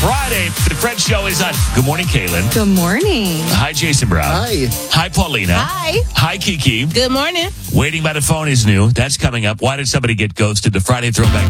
Friday. The Fred Show is on. Good morning, Kaylin. Good morning. Hi, Jason Brown. Hi. Hi, Paulina. Hi. Hi, Kiki. Good morning. Waiting by the phone is new. That's coming up. Why did somebody get ghosted? The Friday Throwback